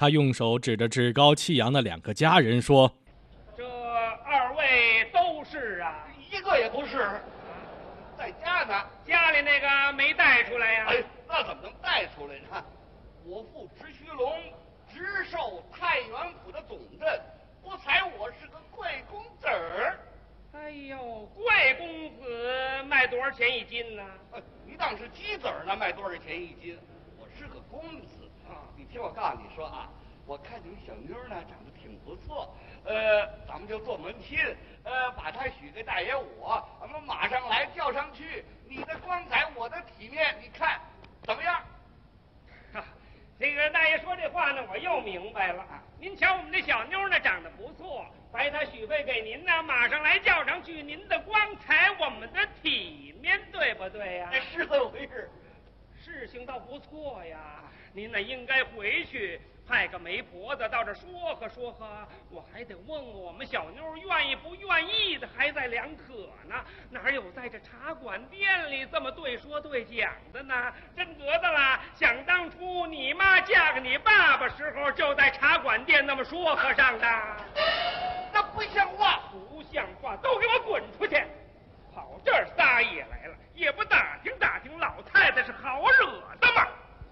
他用手指着趾高气扬的2个家人说：“ 这2位都是啊， 一个也不是，在家呢。 家里那个没带出来呀？ 哎，那怎么能带出来呢？我父直须龙直授太原府的总镇，不才我是个贵公子儿。 哎呦，贵公子卖多少钱1斤呢？ 你当是鸡子儿呢，卖多少钱1斤？我是个公子啊！你听我告诉你说啊，我看你小妞呢长得挺不错，咱们就做门亲，把她许给大爷我，咱们马上来叫上去。你的光彩，我的体面，你看怎么样？ 这个大爷说这话呢，我又明白了。您瞧我们这小妞呢，长得不错，白她许配给您呢，马上来叫上去。您的光彩，我们的体面，对不对呀？ 是这么回事。 事情倒不错呀，您呢应该回去派个媒婆子到这说和说和，我还得问问我们小妞愿意不愿意的，还在两可呢。哪有在这茶馆店里这么对说对讲的呢？真得的啦！想当初你妈嫁给你爸爸时候，就在茶馆店那么说和上的。 那不像话， 不像话，都给我滚出去！跑这儿撒野来了，也不打听打听老太太是好惹的吗？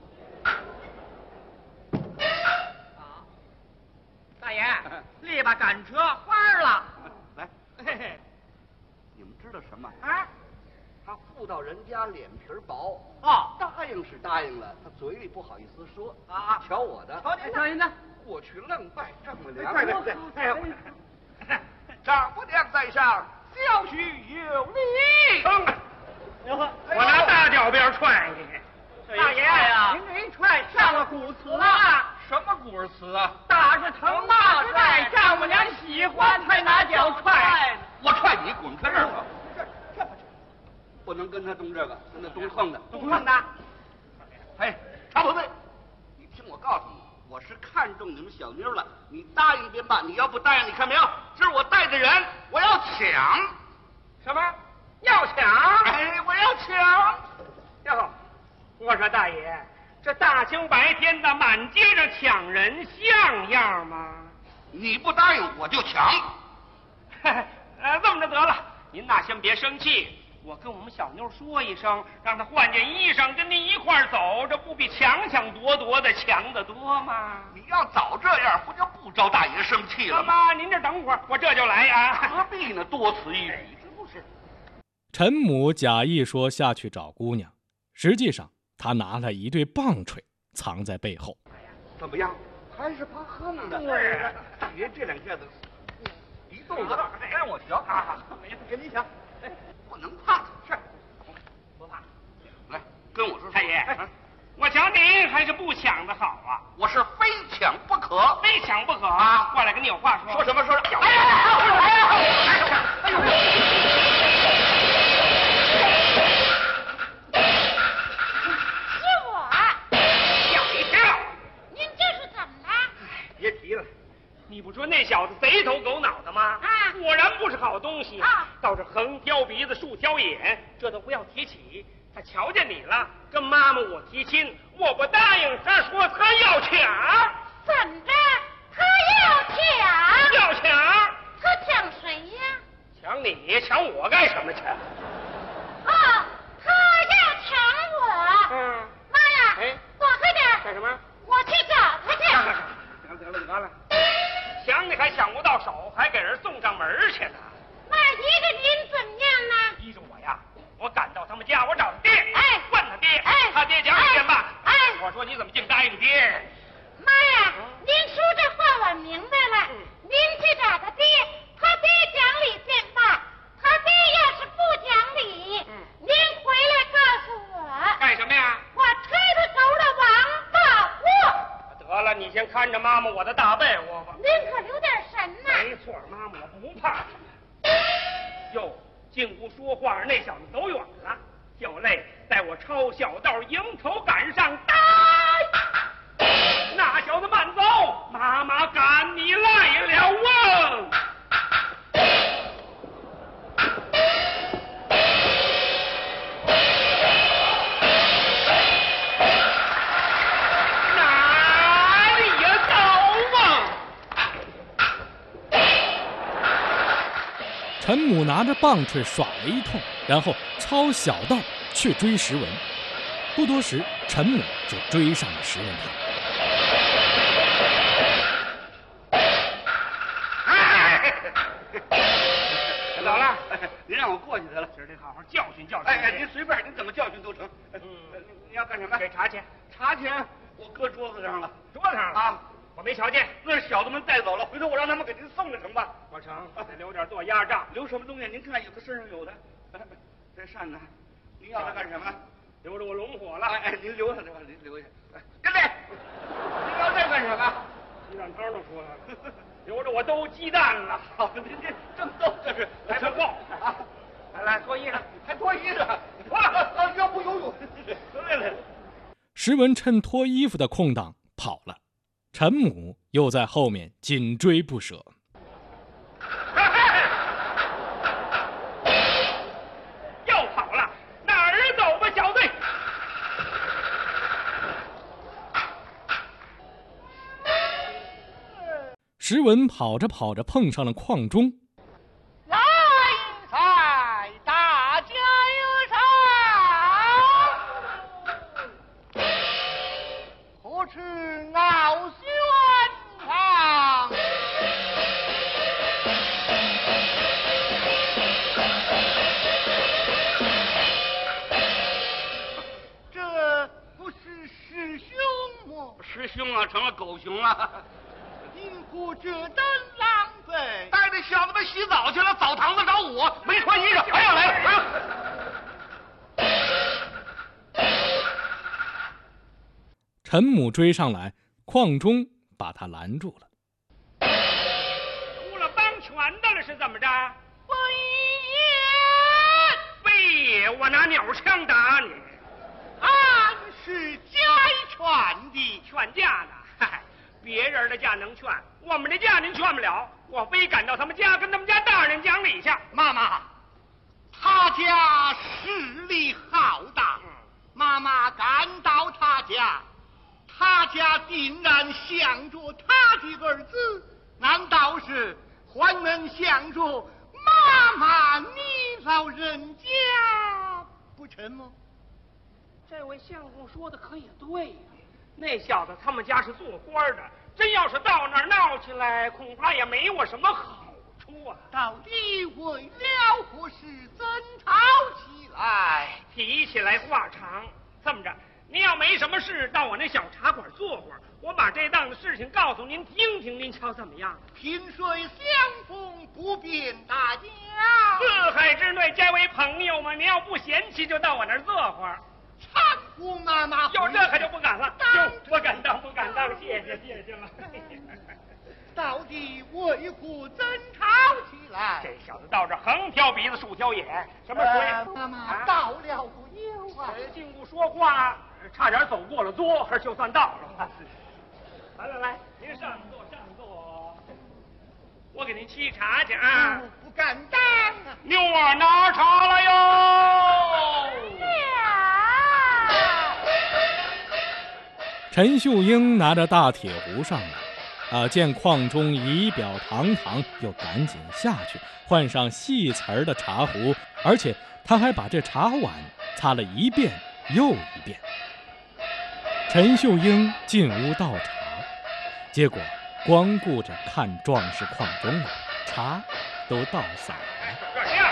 大爷，力把赶车翻了。 来， 嘿嘿， 你们知道什么啊？ 他妇道人家脸皮薄哦， 答应是答应了，他嘴里不好意思说啊。 瞧我的， 瞧您的， 过去愣拜丈母娘。 对， 丈母娘在上，小婿有礼。 我拿大脚鞭踹你！ 大爷呀，您这一踹上了古词了。 什么古词啊？ 打是疼，骂是爱，丈母娘喜欢才拿脚踹。 我踹你，滚开这儿吧！这不能跟他动这个，跟他动横的。 动横的。 哎，常宝贝，你听我告诉你，我是看中你们小妞了，你答应便罢，你要不答应，你看没有？这是我带着人，我要抢。 什么？要抢？ 哎，我要抢。 哟，我说大爷，这大清白天的满街上抢人像样吗？ 你不答应我就抢。 这么着得了，您那先别生气，我跟我们小妞说一声，让她换件衣裳跟您一块儿走，这不比抢抢夺夺的强得多吗？ 你要早这样，不就不招大爷生气了吗？ 妈，您这等会儿，我这就来啊。 何必呢？多此一举，是不是？ 陈母假意说下去找姑娘，实际上他拿了一对棒槌藏在背后。 怎么样？还是怕横的。 对， 大爷这两下子一动作，让我瞧啊！ 没事，跟你抢。 不能怕。 是，不怕。 来，跟我说。 太爷，我瞧您还是不抢的好啊！ 我是非抢不可， 非抢不可啊！过来跟你有话说。 说什么说？ 别提了，你不说那小子贼头狗脑的吗？ 啊， 果然不是好东西啊！ 倒是横挑鼻子竖挑眼，这都不要提起。他瞧见你了，跟妈妈我提亲，我不答应，他说他要抢。 怎着？他要抢？ 要抢？ 他抢谁呀？ 抢你？抢我干什么去？ 哦，他要抢我。妈呀！ 哎， 躲开点！ 干什么？ 我去找他去。 得了，抢你还抢不到手，还给人送上门去呢。 那依着您怎么样呢？ 依着我呀，我赶到他们家，我找他爹， 哎， 问他爹， 哎， 他爹讲理bien吧， 哎， 我说你怎么净答应爹？ 妈呀，您说这话我明白了，您去找他爹，他爹讲理bien吧，他爹要是不讲理，您回来告诉我。 干什么呀？ 我推他头的王八货。 得了，你先看着妈妈我的大被窝吧。 您可留点神呐！ 没错，妈妈我不怕。哟，净不说话，那小子走远了。小泪带我抄小道，迎头赶上，呆！那小子慢走，妈妈赶你来了啊！哪里呀走？ 陈母拿着棒槌耍了一通，然后抄小道去追石文。不多时，陈母就追上了石文堂。 老了， 您让我过去得了， 今儿得好好教训教训。 哎，您随便，您怎么教训都成。你要干什么？ 给茶钱。 茶钱我搁桌子上了。 桌子上了啊？ 我没瞧见。 那是小子们带走了，回头我让他们给您送了成吧。 我成，得留点做压账。 留什么东西？您看，有的身上有的。这扇呢？您要它干什么？ 留着我龙火了。 哎，您留下这吧，您留下。跟来，您要这干什么？ 鸡蛋汤都说了，留着我兜鸡蛋了。 好，您这正逗这是， 来份报啊！来脱衣裳， 还脱衣裳，哇！要不游泳？来。 石文趁脱衣服的空档跑了，陈母又在后面紧追不舍。 又跑了，哪儿走吧，小队？ 石文跑着跑着碰上了邝中。 来财，大家有赏，何处傲轩堂？这不是师兄吗？ 师兄啊，成了狗熊了。 因故这等狼狈， 带着小子们洗澡去了，澡堂子找我，没穿衣裳。哎呀，来了！ 陈母追上来，邝中把他拦住了。 出了帮拳的了是怎么着？ 非也，我拿鸟枪打你， 俺是家劝的， 劝架呢。嗨，别人的架能劝，我们的架您劝不了。我非赶到他们家，跟他们家大人讲理去。 妈妈，他家势力浩大，妈妈赶到他家，他家定然想着他的儿子，难道是还能想着妈妈你老人家不成吗？ 这位相公说的可也对呀、那小子他们家是做官的，真要是到那儿闹起来，恐怕也没我什么好处啊。 到底为了何事争吵起来？ 提起来话长，这么着，您要没什么事，到我那小茶馆坐会儿，我把这档子事情告诉您听听，您瞧怎么样？ 萍水相逢不便大家， 四海之内皆为朋友嘛，您要不嫌弃，就到我那儿坐会儿。 搀扶妈妈回。 有这可就不敢了，就不敢当，不敢当，谢谢了。 到底为何争吵起来？ 这小子到这横挑鼻子竖挑眼，什么水？ 妈妈到了不久啊！ 进屋说话，差点走过了桌，可就算到了。来，您上座，上座。我给您沏茶去啊！ 不敢当啊！ 妞儿拿茶来哟！ 陈秀英拿着大铁壶上来，见邝中仪表堂堂，又赶紧下去换上细瓷儿的茶壶，而且他还把这茶碗擦了一遍又一遍。陈秀英进屋倒茶，结果光顾着看壮士邝中了，茶都倒洒了。